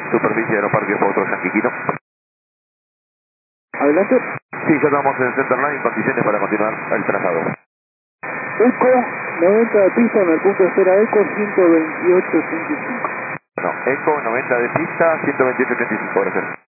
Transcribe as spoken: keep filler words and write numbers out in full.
Superficie Aeroparque Potro Yanquiquino. Adelante. Sí, ya estamos en Centerline en condiciones para continuar el trazado. Eco, noventa de pista en el punto de espera Eco, ciento veintiocho punto cinco. No, Eco noventa de pista, ciento veintiocho punto ochenta y cinco, gracias.